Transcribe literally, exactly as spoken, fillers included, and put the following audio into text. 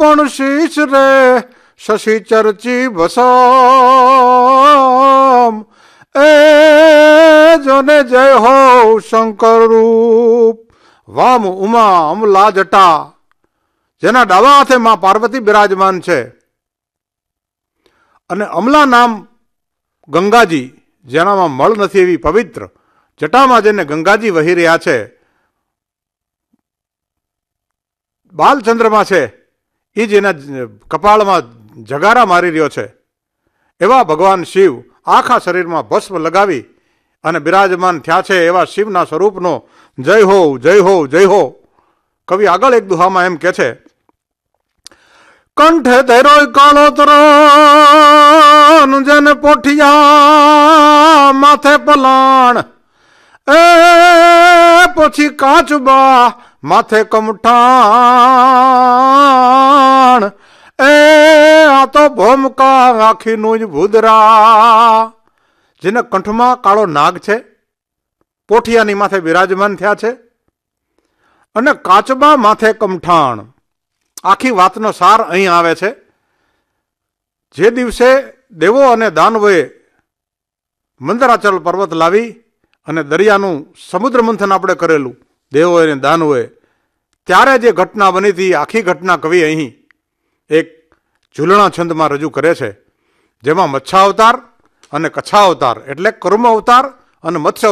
કોણ શીશ રે શશી ચર્ચી ભસમ એ જોને જય હો શંકર રૂપ. વામ ઉમા અમલા જટા, જેના ડાબા હાથે માં પાર્વતી બિરાજમાન છે, અને અમલા નામ ગંગાજી, જેનામાં મળ નથી એવી પવિત્ર જટામાં જેને ગંગાજી વહી રહ્યા છે. બાલચંદ્રમાં છે એ જેના કપાળમાં જગારા મારી રહ્યો છે, એવા ભગવાન શિવ આખા શરીરમાં ભસ્મ લગાવી અને બિરાજમાન થયા છે. એવા શિવના સ્વરૂપનો જય હો જય હો જય હો. કવિ આગળ એક દુહામાં એમ કે છે, કંઠે ધૈરો કાળોતરો જન પોઠિયા માથે પલાણ, એ પછી કાચબા માથે કમઠાણ, એ આ તો ભોમકા આખીનું જ ભૂદરા. જેને કંઠમાં કાળો નાગ છે, પોઠિયાની માથે બિરાજમાન થયા છે, અને કાચબા માથે કમઠાણ. આખી વાતનો સાર અહીં આવે છે. જે દિવસે દેવો અને દાનવોએ મંદરાચલ પર્વત લાવી અને દરિયાનું સમુદ્ર મંથન આપણે કરેલું, દેવોએ અને દાનવોએ, ત્યારે જે ઘટના બની હતી, આખી ઘટના કવિ અહીં એક ઝૂલણા છંદમાં રજૂ કરે છે, જેમાં મચ્છા અવતાર અને કચ્છા અવતાર એટલે કર્મ અવતાર અને મત્સ્ય